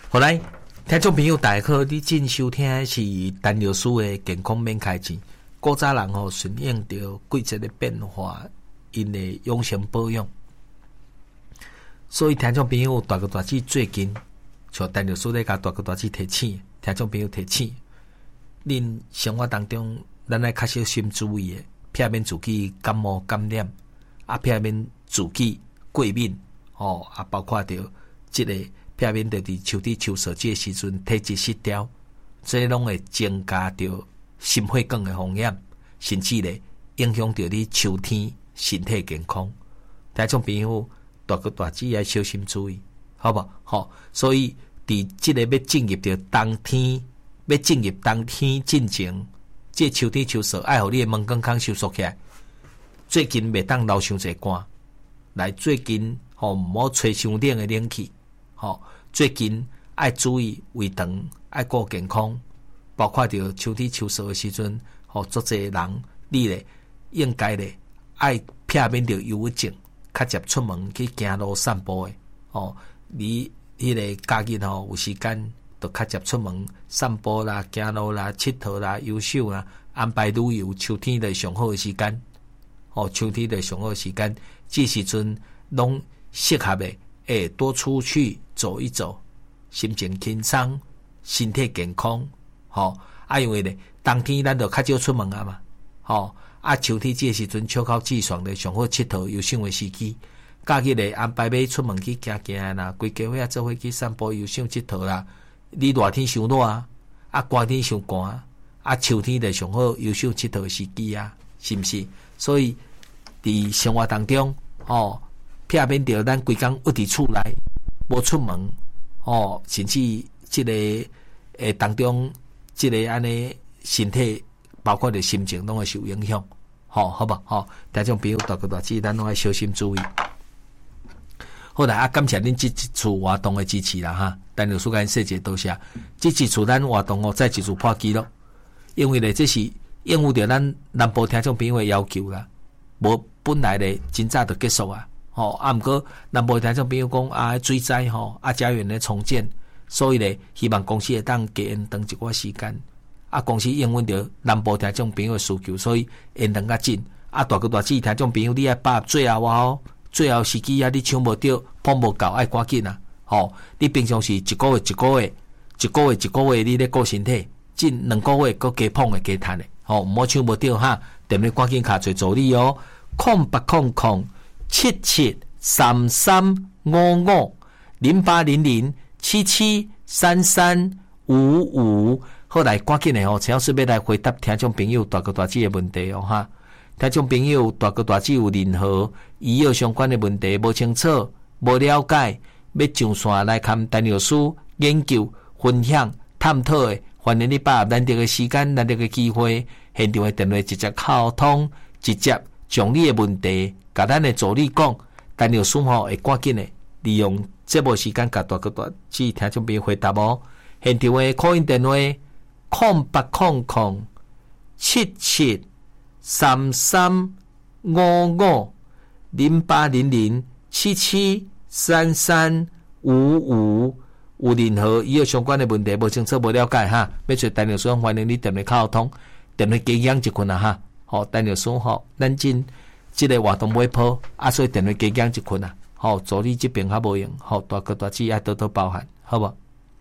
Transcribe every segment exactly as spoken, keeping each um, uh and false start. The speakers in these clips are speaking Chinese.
好来，听众朋友大家好，你正收听的是陈老师的健康免开钱。古早人吼顺应着季节的变化，因的养生保养。所以听众朋友大哥大姐最近，像陈老师咧甲大哥大姐提醒，听众朋友提醒，恁生活当中，咱爱较小心注意的，避免自己感冒感染，啊，避免自己过敏，哦，啊，包括着即个。避免着伫秋天秋燥即个时阵体质失调，这拢会增加着心血管的风险，甚至咧影响着你秋天身体健康。听众朋友，大哥大姐要小心注意，好不好？所以伫即个要进入着冬天，要进入冬天进前，即秋天秋燥，爱互你的门更康收缩起来。最近袂当流伤济汗，来最近吼毋好吹伤冷的冷气。吼，最近爱注意胃肠，爱顾健康，包括着秋天秋燥的时阵，吼，足侪人你咧应该咧爱避免着忧郁症，较接出门去行路散步的。吼，你迄个假日吼有时间，就较接出门散步啦、行路啦、佚佗啦、游手啦，安排旅游。秋天的上好的时间，吼，秋天的上好的时间，这时阵拢适合的。诶，多出去走一走，心情轻松，身体健康，吼、哦、啊！因为咧，冬天咱就较少出门啊嘛，吼、哦、啊！秋天这时阵秋高气爽咧，上好佚佗游赏的时机。假日咧安排要出门去行行啦，规家伙啊做伙去散步游赏佚佗啦。你热天伤热啊，啊寒天伤寒，啊秋天就上好游赏佚佗的时机啊，是毋是？所以伫生活当中，哦。避免着咱规工屈伫厝内，无出门，哦，甚至即个诶当中，即个安尼身体，包括着心情，拢会受影响，吼、哦，好吧，吼、哦，听众朋友大哥大姐，咱拢要小心注意。好啦，啊，感谢恁即一次活动的支持啦，哈，陈老师甲恁谢谢多谢。即一次咱活动哦，再一次破纪录，因为咧，这是应付着咱南部听众朋友的要求啦，无本来咧真早就结束啊。吼、哦，啊，毋过南部听众朋友讲啊，水灾吼，啊，家园咧重建，所以咧，希望公司会当加延长一寡时间。啊，公司应允着南部听众朋友的需求，所以延长较紧。啊，大哥大姐听众朋友，你爱把握最后啊，最后时机啊，你抢无着，碰无够，爱赶紧啊！吼、哦，你平常是一个月一个月，一个月一个月，你咧顾身体，近两个月搁加碰的加趁的，吼、哦，毋好抢无着哈，踮咧赶紧卡做助理哦，空八空空。七七三三五五零八零零七七三三五五，好来赶紧的哦！陈老师要来回答听众朋友大哥大姐的问题哦哈！听众朋友大哥大姐有任何医药相关的问题无清楚、无了解，要上线来看陈老师研究、分享、探讨的，欢迎你把握难得的时间、难得的机会，现场的电话直接沟通，直接将你的问题。甲咱的助理讲，陈老师吼会赶紧的利用节目时间，甲大哥大姐听众朋友回答哦。现场的call in电话空八空空七七三三五五零八零零七七三三五五，有任何医药相关的问题无清楚无了解哈，要找陈老师欢迎你电话沟通，电话加讲一困啊哈。好，陈老师吼，咱真。即个活动尾坡，啊，所以电话加讲一困啊，吼，助理这边较无用，吼，大哥大姐爱多多包涵，好无？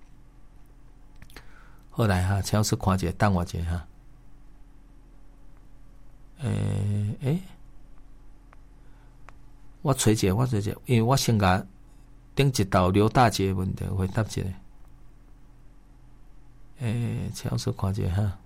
好来哈，超市看一下，等我一下哈。诶、欸、诶、欸，我找一下，我找一下，因为我先甲顶一道刘大姐的问题回答一下。诶、欸，超市看一下哈。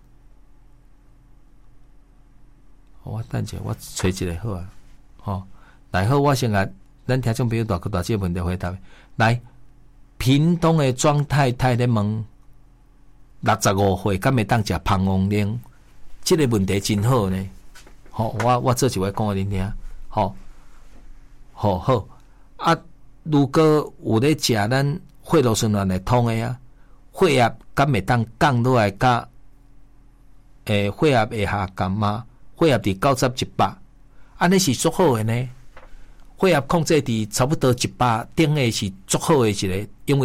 我等者，我找一个好啊，吼、哦，来好，我先甲咱听众朋友大哥大姐问题回答。来，屏东的庄太太咧问，六十五岁敢会当食芳王奶？这个问题真好呢。好、哦，我我做一位讲互恁听。好、哦，好好啊，如果有咧食咱血路循环的通的啊，血压敢会当降落来甲，诶、欸，血压会下降吗？血压伫九十一百，安尼是足好诶呢。血压控制伫差不多一百顶诶是足好诶一个，因为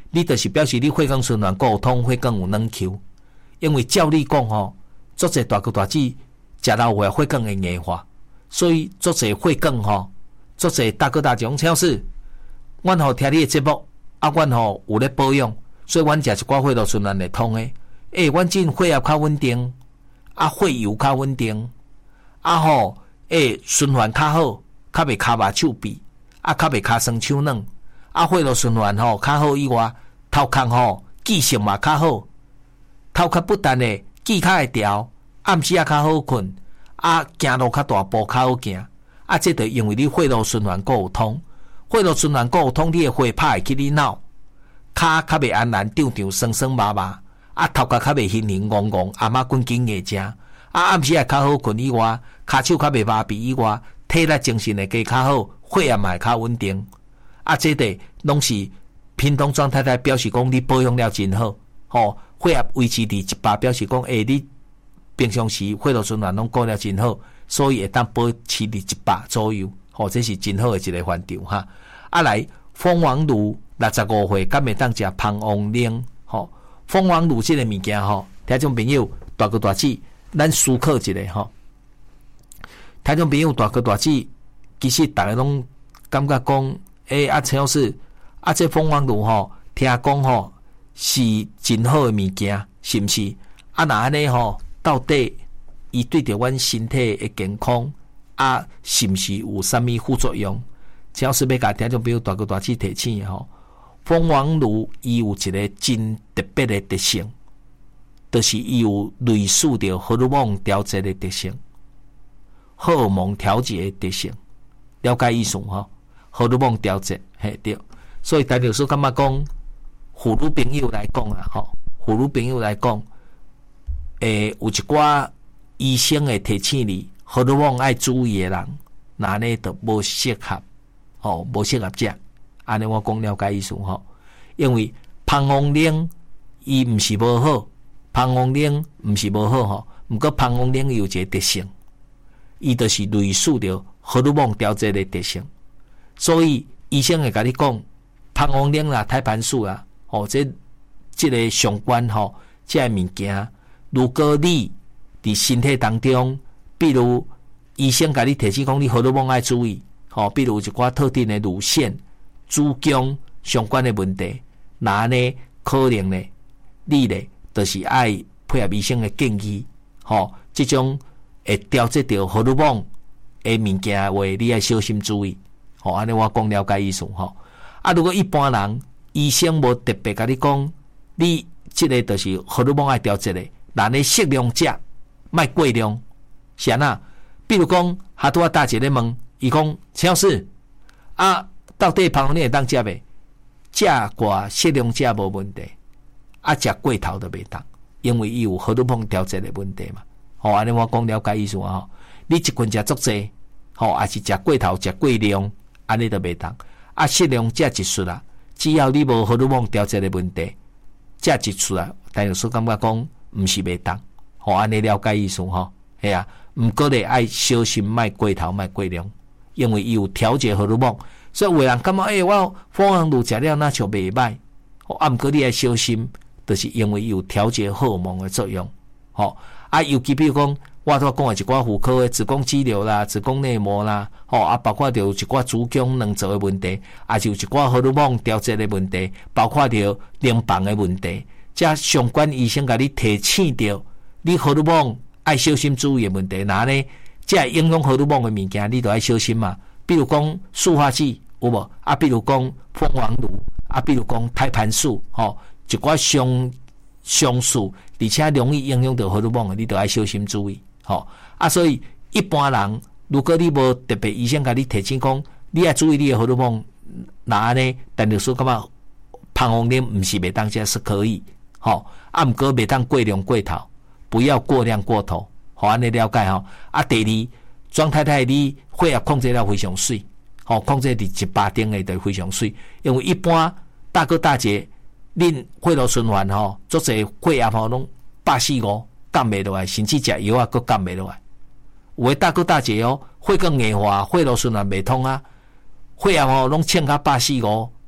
你就是表示你血管循环够有通，血管有软 Q。因为照理讲吼，足侪大哥大姐食老话血管会硬化，所以足侪血管吼，足侪大哥大姐讲超市，阮吼听你的节目，啊，阮吼有咧保养，所以阮食一寡血路循环会通诶。诶、欸，阮进血压较稳定，啊，血油较稳定，啊吼，诶、欸，循环较好，较袂骹麻手臂，啊，较袂骹酸手软，啊，血路循环吼较好以外，头壳吼记性嘛较好。头壳不但咧记较会调，暗时也较好困，啊，行路较大步较好行，啊，这就因为你血路循环够有通，血路循环够有通，你的血拍会去你脑，骹较袂安然胀胀酸酸麻麻，啊，头壳较袂晕晕戆戆，阿妈滚紧个食，啊，暗时也较好困以外，骹手较袂麻痹以外，体力精神会加较好，血压嘛会较稳定，啊，这个拢是平常状态来表示讲你保养了真好，吼、哦。血压维持伫一百，表示讲，诶、欸，你平常时血路循环拢顾了真好，所以会当保持伫一百左右，吼、哦，这是真好的一个范畴哈。啊来，蜂王乳六十五岁，敢会当食蜂王奶，吼、哦，蜂王乳这个物件吼，听众朋友大哥大姐，咱思考一下吼。听众朋友大哥大姐，其实大家拢感觉讲，诶、欸，啊，陈老师，啊，这蜂王乳吼，听讲吼。是真好的物件，是毋是？啊，那安尼吼，到底伊对着阮身体的健康啊，是毋是有啥物副作用？只要是要甲听众朋友大哥大姐提醒吼，蜂王乳伊有一个真特别的特性，就是伊有类似着荷尔蒙调节的特性，荷尔蒙调节的特性，了解意思吼？荷尔蒙调节，嘿对，所以陈老师感觉讲。妇女朋友来讲啊，吼，妇女朋友来讲，诶，有一寡医生会提醒你，荷尔蒙爱注意的人，那呢都无适合，吼，无适合食。安尼我讲了解意思吼，因为蜂王奶伊毋是无好，蜂王奶毋是无好吼，毋过蜂王奶有一个特性，伊就是类似着荷尔蒙调节的特性，所以医生会甲你讲，蜂王奶啦、胎盘素啦。哦，这这个相关吼，这个物件，如果你伫身体当中，比如医生甲你提醒讲，你荷尔蒙爱注意，吼，比如一寡特定的乳腺、子宫相关的问题，那呢可能呢，你呢就是爱配合医生的建议，吼，这种会调节到荷尔蒙的物件话，你爱小心注意，吼，安尼我讲了解意思吼。啊，如果一般人。医生无特别甲你讲，你即个就是荷尔蒙爱调节的，那你适量食，莫过量。是安那？比如讲，哈拄啊大姐咧问，伊讲陈老师啊，到底蜂王奶会当食袂？食寡适量食无问题，啊食过头都袂当，因为伊有荷尔蒙调节的问题嘛。吼、哦，安尼我讲了解意思啊。你一群食足济，吼、哦，还是食过头、食过量，安尼都袂当。啊，适量食一束啦。只要你无荷尔蒙调节的问题，食一出来，但有时感觉讲毋是袂当，吼安尼了解意思吼，系啊，毋过咧爱小心，莫过头，莫过量，因为伊有调节荷尔蒙，所以有人感觉诶、欸，我蜂王乳食了那就袂歹，吼啊，毋过你爱小心，就是因为伊有调节荷尔蒙的作用，吼啊，尤其比如讲。我都讲的一寡妇科的子宫肌瘤啦、子宫内膜啦，吼啊，包括着有一寡子宫卵巢的问题，也是有一寡荷尔蒙调节的问题，包括着淋巴的问题，这相关医生甲你提醒着，你荷尔蒙爱小心注意的问题，那呢，这影响荷尔蒙的物件，你都爱小心嘛。比如讲塑化剂有无？啊，比如讲蜂王乳，啊，比如讲胎盘素，吼，一寡上上素，而且容易影响到荷尔蒙的，你都爱小心注意。吼、哦、啊，所以一般人，如果你无特别医生甲你提醒讲，你要注意你的荷尔蒙，那安尼，但就是感觉蜂王奶毋是袂当食是可以，吼、哦、啊，毋过袂当过量过头，不要过量过头，好安尼了解吼。啊，第二，庄太太你血压控制了非常水，吼、哦，控制伫一百顶的就非常水，因为一般大哥大姐，恁血路循环吼，做者血压吼拢百四五。降袂落来，甚至食药啊，佫降袂落来。有诶大哥大姐哦，血管硬化，血路循环袂通啊，血压吼拢称较百四五，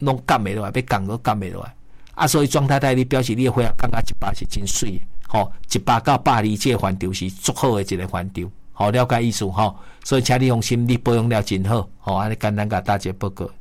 拢降袂落来，要降都降袂落来。啊，所以庄太太你表示你的血压降到一百是真水的，吼，一百到百二这个范畴是足好的一个范畴，好了解意思吼。所以请你放心，你保养了真好，吼，安尼简单甲大家报告。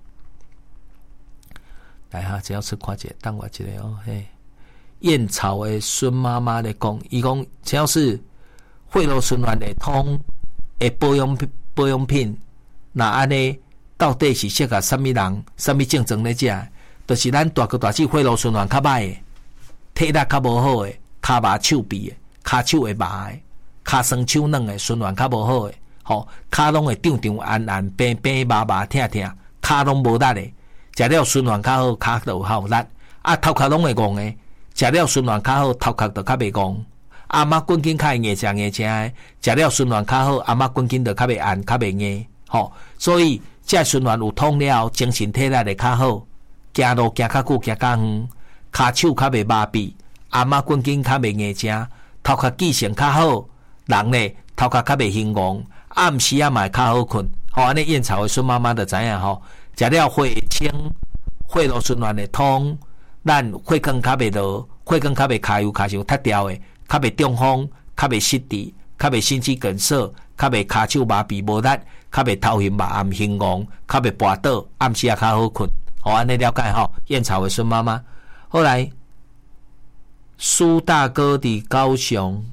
来哈，只要是看者，等我一个哦，嘿，燕巢的孙妈妈咧讲，伊讲只要是血路循环的通的保养保养品，那安尼到底是适合什么人、什么症状咧食？就是咱大哥大姐血路循环较歹的，体力较无好的，骹麻手臂的，骹手会麻的，骹酸手软的，循环较无好的，吼，骹拢会胀胀、按按、平平、麻麻、疼疼，骹拢无力的，食了循环较好，骹就较有力。啊，头壳拢会戆的，食了循环较好，头壳就较袂戆。阿妈滚筋较会硬食硬食的，食了循环较好，阿妈滚筋就较袂按，较袂硬。吼，所以这循环有通了，精神体力会较好。行路行较久，行较远，骹手较袂麻痹，阿妈滚筋较袂硬食，头壳记性较好，人呢头壳较袂兴旺，暗时啊嘛会较好困。吼，安尼燕巢的孙妈妈就知影吼，食了血清，血路循环会通，咱血管较袂落，血管较袂卡油卡伤塌掉的，较袂中风，较袂失智，较袂心肌梗塞，较袂骹手麻痹无力，较袂头晕目暗兴旺，较袂跋倒，暗时啊较好困。好，安尼了解吼，燕巢的孙妈妈。后来苏大哥伫高雄，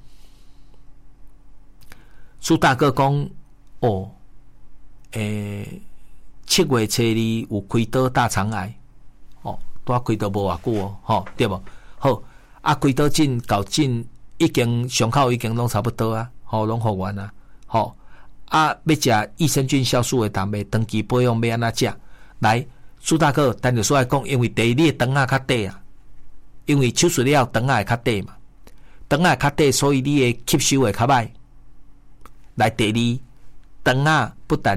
苏大哥讲哦，诶、欸，七月初二有开刀大肠癌，哦，拄开刀无偌久哦，吼，对无？好，啊，开刀诊到诊已经伤口已经拢差不多啊，吼，拢复原啊，吼，啊，要食益生菌酵素的蛋白，长期保养要安怎食？来。苏大哥，单就说来讲，因为第一你的肠仔较短啊，因为手术了肠仔会较短嘛，肠仔较短，所以你的吸收会较歹。来第二，肠仔不但